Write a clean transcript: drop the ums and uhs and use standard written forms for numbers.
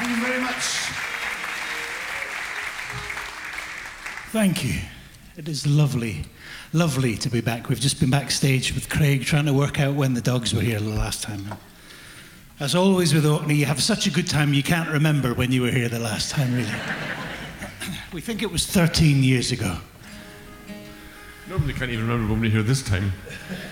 Thank you very much. Thank you. It is lovely, lovely to be back. We've just been backstage with Craig trying to work out when the dogs were here the last time. As always with Orkney, you have such a good time you can't remember when you were here the last time, really. We think it was 13 years ago. Nobody can't even remember when we were here this time.